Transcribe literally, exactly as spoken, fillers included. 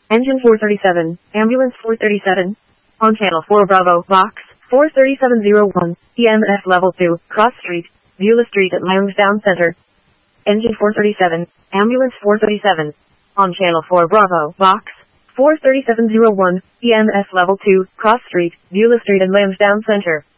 Engine four thirty-seven, Ambulance four thirty-seven. On Channel four Bravo, Box four thirty-seven oh one, E M S Level two, Cross Street, Beulah Street at Lansdowne Center. Engine four thirty-seven, Ambulance four thirty-seven. On Channel four Bravo, Box four thirty-seven oh one, E M S Level two, Cross Street, Beulah Street at Lansdowne Center.